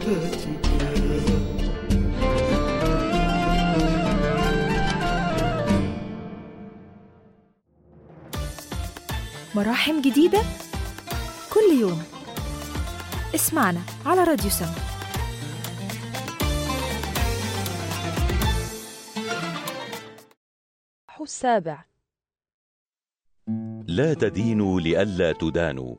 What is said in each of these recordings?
مراحم جديدة كل يوم. اسمعنا على راديو سما. السابع. لا تدينوا لئلا تدانوا،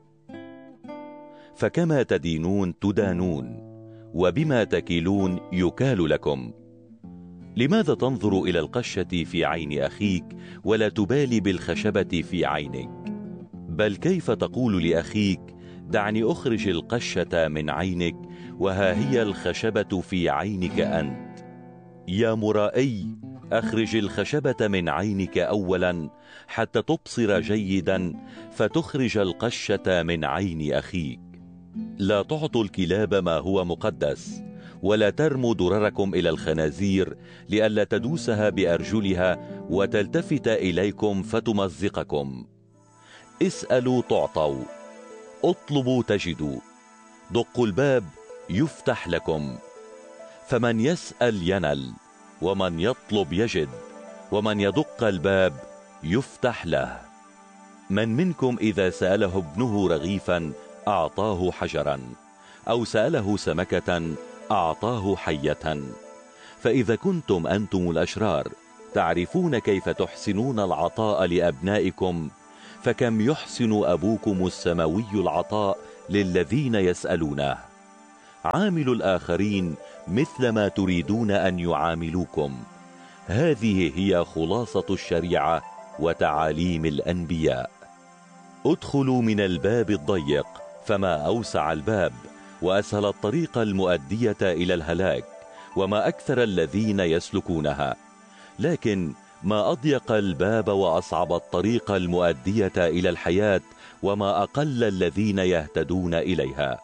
فكما تدينون تدانون، وبما تكيلون يكال لكم. لماذا تنظر إلى القشة في عين أخيك ولا تبالي بالخشبة في عينك؟ بل كيف تقول لأخيك دعني أخرج القشة من عينك وها هي الخشبة في عينك أنت؟ يا مرائي، أخرج الخشبة من عينك أولا حتى تبصر جيدا فتخرج القشة من عين أخيك. لا تعطوا الكلاب ما هو مقدس، ولا ترموا درركم إلى الخنازير لئلا تدوسها بأرجلها وتلتفت إليكم فتمزقكم. اسألوا تعطوا، اطلبوا تجدوا، دقوا الباب يفتح لكم. فمن يسأل ينل، ومن يطلب يجد، ومن يدق الباب يفتح له. من منكم إذا سأله ابنه رغيفا أعطاه حجرا، أو سأله سمكة أعطاه حية؟ فإذا كنتم أنتم الأشرار تعرفون كيف تحسنون العطاء لأبنائكم، فكم يحسن أبوكم السماوي العطاء للذين يسألونه. عاملوا الآخرين مثل ما تريدون أن يعاملوكم. هذه هي خلاصة الشريعة وتعاليم الأنبياء. ادخلوا من الباب الضيق، فما أوسع الباب وأسهل الطريق المؤدية إلى الهلاك، وما أكثر الذين يسلكونها. لكن ما أضيق الباب وأصعب الطريق المؤدية إلى الحياة، وما أقل الذين يهتدون إليها.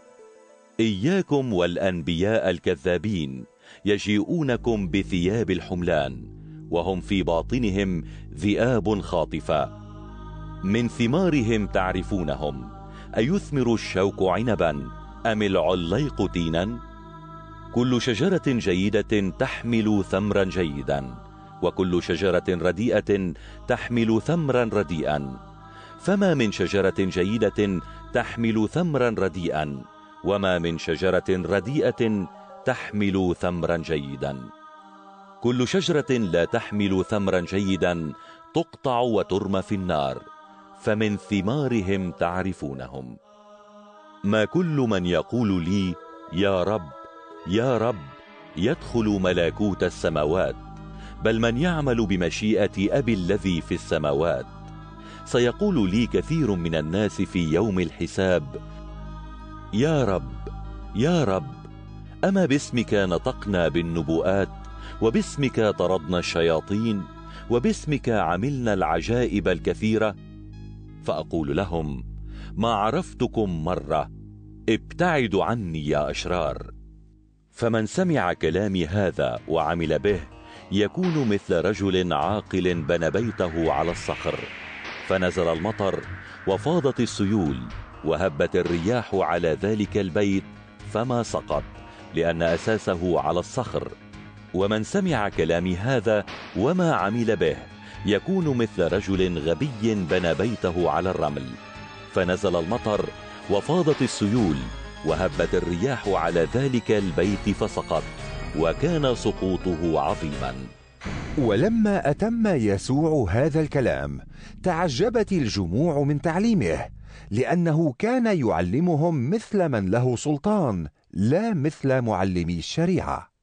إياكم والأنبياء الكذابين، يجيئونكم بثياب الحملان وهم في باطنهم ذئاب خاطفة. من ثمارهم تعرفونهم، أيثمر الشوك عنبا أم العليق تينا؟ كل شجرة جيدة تحمل ثمرا جيدا، وكل شجرة رديئة تحمل ثمرا رديئا. فما من شجرة جيدة تحمل ثمرا رديئا، وما من شجرة رديئة تحمل ثمرا جيدا. كل شجرة لا تحمل ثمرا جيدا تقطع وترمى في النار، فمن ثمارهم تعرفونهم. ما كل من يقول لي يا رب يا رب يدخل ملكوت السماوات، بل من يعمل بمشيئة أبي الذي في السماوات. سيقول لي كثير من الناس في يوم الحساب يا رب يا رب، أما باسمك نطقنا بالنبوءات، وباسمك طردنا الشياطين، وباسمك عملنا العجائب الكثيرة؟ فأقول لهم ما عرفتكم مرة، ابتعدوا عني يا أشرار. فمن سمع كلامي هذا وعمل به يكون مثل رجل عاقل بنى بيته على الصخر، فنزل المطر وفاضت السيول وهبت الرياح على ذلك البيت فما سقط، لأن أساسه على الصخر. ومن سمع كلامي هذا وما عمل به يكون مثل رجل غبي بنى بيته على الرمل، فنزل المطر وفاضت السيول وهبت الرياح على ذلك البيت فسقط، وكان سقوطه عظيما. ولما أتم يسوع هذا الكلام تعجبت الجموع من تعليمه، لأنه كان يعلمهم مثل من له سلطان، لا مثل معلمي الشريعة.